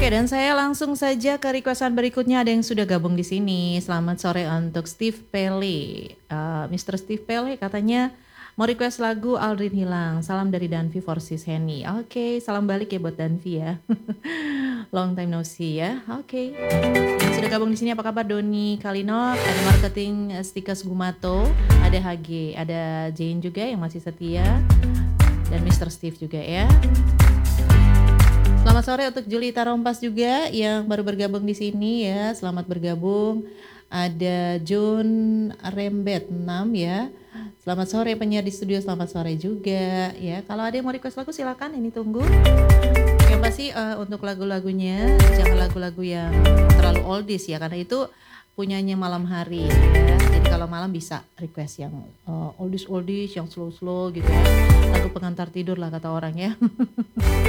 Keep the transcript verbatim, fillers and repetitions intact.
dan saya langsung saja ke requestan berikutnya. Ada yang sudah gabung di sini. Selamat sore untuk Steve Pele. Uh, mister Steve Pele katanya mau request lagu Aldrin Hilang. Salam dari Danvi Forsis Henny. Oke, okay, salam balik ya buat Danvi ya. Long time no see ya. Oke. Okay. Yang sudah gabung di sini apa kabar? Doni Kalino, ada marketing Stikas Gumato, ada H G, ada Jane juga yang masih setia, dan mister Steve juga ya. Selamat sore untuk Julita Rompas juga yang baru bergabung di sini ya. Selamat bergabung. Ada John Rembet enam ya. Selamat sore penyiar di studio, selamat sore juga ya. Kalau ada yang mau request lagu silakan, ini tunggu. Yang pasti uh, untuk lagu-lagunya jangan lagu-lagu yang terlalu oldies ya, karena itu punyanya malam hari ya. Jadi kalau malam bisa request yang uh, oldies-oldies, yang slow-slow gitu ya. Lagu pengantar tidur lah kata orang ya.